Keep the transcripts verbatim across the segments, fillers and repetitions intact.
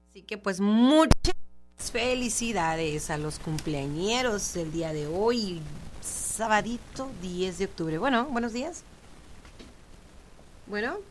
Así que pues muchas felicidades a los cumpleañeros del día de hoy, sabadito diez de octubre. Bueno, buenos días. Bueno.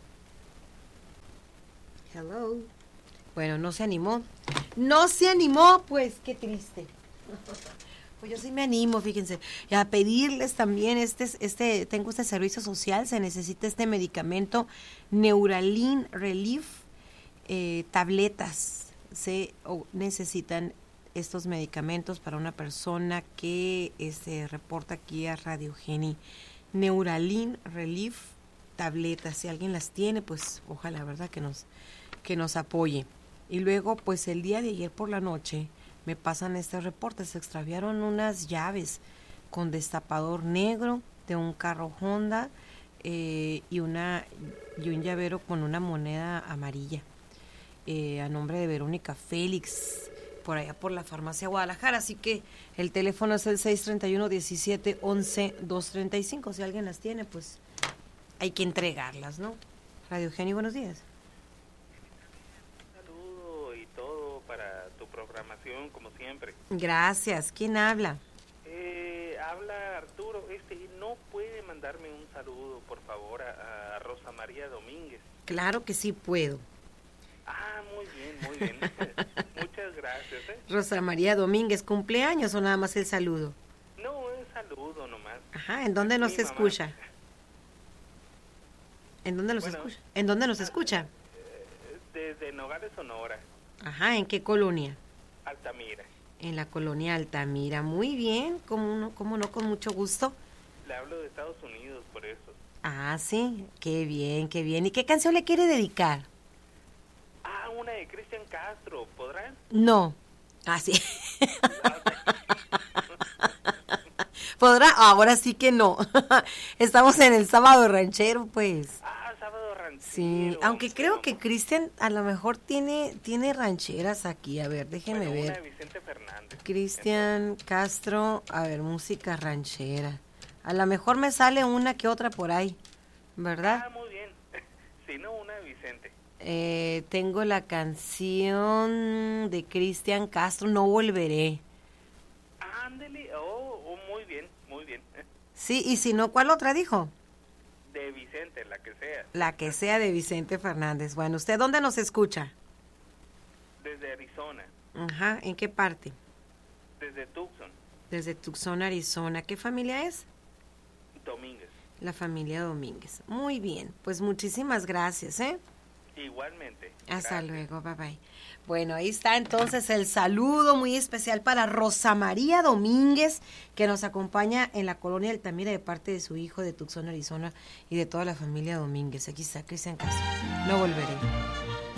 Hello. Bueno, no se animó. No se animó, pues qué triste. Pues yo sí me animo, fíjense, y a pedirles también este, este, tengo este servicio social, se necesita este medicamento Neuralin Relief, eh, tabletas, se o necesitan estos medicamentos para una persona que este, reporta aquí a Radio Geni. Neuralin Relief, tabletas, si alguien las tiene, pues ojalá, verdad, que nos, que nos apoye. Y luego, pues el día de ayer por la noche, me pasan este reporte, se extraviaron unas llaves con destapador negro de un carro Honda eh, y, una, y un llavero con una moneda amarilla eh, a nombre de Verónica Félix, por allá por la farmacia Guadalajara. Así que el teléfono es el seis treinta y uno, diecisiete, once, doscientos treinta y cinco. Si alguien las tiene, pues hay que entregarlas, ¿no? Radio Genio, buenos días. Para tu programación, como siempre. Gracias. ¿Quién habla? Eh, habla Arturo. Este, ¿no puede mandarme un saludo, por favor, a, a Rosa María Domínguez? Claro que sí puedo. Ah, muy bien, muy bien. Muchas gracias. ¿eh? Rosa María Domínguez, ¿cumpleaños o nada más el saludo? No, es saludo nomás. Ajá, ¿en dónde nos Mi escucha? mamá. ¿En dónde nos Bueno, escucha? ¿En dónde nos escucha? Desde Nogales, Sonora. Ajá, ¿en qué colonia? Altamira. En la colonia Altamira. Muy bien, ¿cómo no, cómo no, con mucho gusto. Le hablo de Estados Unidos, por eso. Ah, sí, qué bien, qué bien. ¿Y qué canción le quiere dedicar? Ah, una de Cristian Castro, ¿podrán? No. Ah, sí. ¿Podrá? Ahora sí que no. Estamos en el sábado ranchero, pues. Ah, sábado ranchero. Sí, aunque creo que Cristian a lo mejor tiene tiene rancheras aquí. A ver, déjenme bueno, ver. Una de Vicente Fernández. Cristian Castro, a ver, música ranchera. A lo mejor me sale una que otra por ahí, ¿verdad? Ah, muy bien. Si no, una de Vicente. Eh, tengo la canción de Cristian Castro, No Volveré. Ándele, oh, oh, muy bien, muy bien. Sí, y si no, ¿cuál otra dijo? De Vicente, la que sea. La que sea de Vicente Fernández. Bueno, ¿usted dónde nos escucha? Desde Arizona. Ajá, ¿en qué parte? Desde Tucson. Desde Tucson, Arizona. ¿Qué familia es? Domínguez. La familia Domínguez. Muy bien, pues muchísimas gracias, ¿eh? Igualmente. Hasta Gracias. luego, bye bye. Bueno, ahí está entonces el saludo muy especial para Rosa María Domínguez, que nos acompaña en la colonia Altamira de parte de su hijo de Tucson, Arizona, y de toda la familia Domínguez. Aquí está Cristian Castro. No volveré.